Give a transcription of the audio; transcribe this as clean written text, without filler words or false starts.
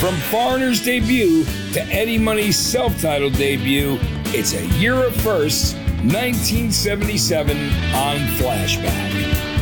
From Foreigner's debut to Eddie Money's self-titled debut, it's a year of firsts, 1977 on Flashback.